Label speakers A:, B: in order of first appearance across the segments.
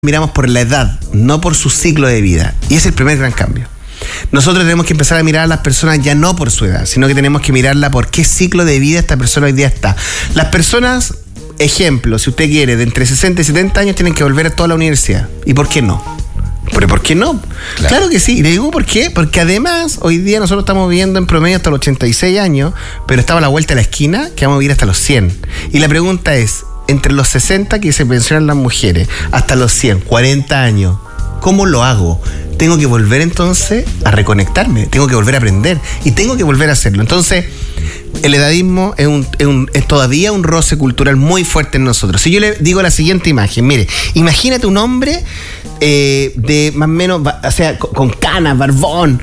A: miramos por la edad, no por su ciclo de vida. Y es el primer gran cambio. Nosotros tenemos que empezar a mirar a las personas ya no por su edad, sino que tenemos que mirarla por qué ciclo de vida esta persona hoy día está. Las personas, ejemplo, si usted quiere, de entre 60 y 70 años tienen que volver a toda la universidad. ¿Y por qué no? ¿Pero por qué no? Claro que sí. Y le digo por qué. Porque además, hoy día nosotros estamos viviendo en promedio hasta los 86 años, pero estamos a la vuelta de la esquina que vamos a vivir hasta los 100. Y la pregunta es, entre los 60 que se pensionan las mujeres, hasta los 100, 40 años, ¿cómo lo hago? Tengo que volver entonces a reconectarme, tengo que volver a aprender y tengo que volver a hacerlo. Entonces, el edadismo es todavía un roce cultural muy fuerte en nosotros. Si yo le digo la siguiente imagen, mire, imagínate un hombre de más o menos, o sea, con canas, barbón.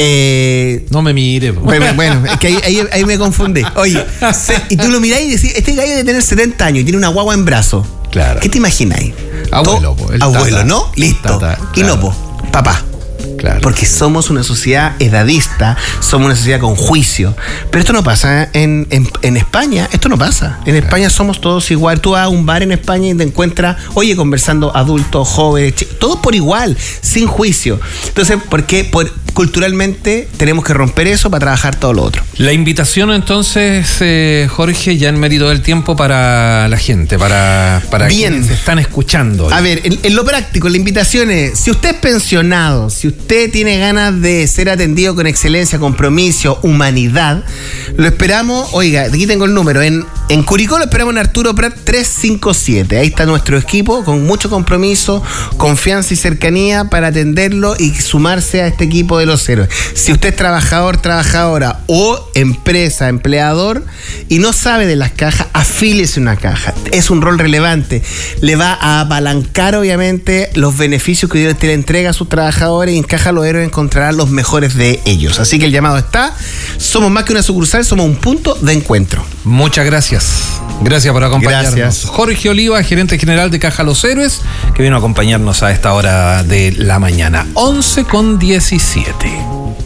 B: No me mire.
A: Bueno, es que ahí me confundí. Oye, y tú lo mirás y decís, este gallo debe tener 70 años y tiene una guagua en brazo.
B: Claro.
A: ¿Qué te imagináis?
B: Abuelo,
A: abuelo, tata, ¿no? Listo.
B: Tata, claro.
A: Y no, papá.
B: Claro.
A: Porque somos una sociedad edadista, somos una sociedad con juicio. Pero esto no pasa en España, esto no pasa. En España somos todos igual. Tú vas a un bar en España y te encuentras, oye, conversando adultos, jóvenes, todos por igual, sin juicio. Entonces, ¿por qué? Culturalmente tenemos que romper eso para trabajar todo lo otro.
B: La invitación entonces, Jorge, ya en mérito del tiempo para la gente, para quienes están escuchando.
A: A ver, en lo práctico, la invitación es, si usted es pensionado, si usted tiene ganas de ser atendido con excelencia, compromiso, humanidad, lo esperamos, oiga, aquí tengo el número, en Curicó lo esperamos en Arturo Prat 357. Ahí está nuestro equipo con mucho compromiso, confianza y cercanía para atenderlo y sumarse a este equipo de los héroes. Si usted es trabajador, trabajadora o empresa, empleador y no sabe de las cajas, afíliese a una caja. Es un rol relevante. Le va a apalancar obviamente los beneficios que Dios le entrega a sus trabajadores y en Caja Los Héroes encontrará los mejores de ellos. Así que el llamado está. Somos más que una sucursal, somos un punto de encuentro.
B: Muchas gracias. Gracias por acompañarnos.
A: Gracias.
B: Jorge Oliva, gerente general de Caja Los Héroes, que vino a acompañarnos a esta hora de la mañana. 11:17.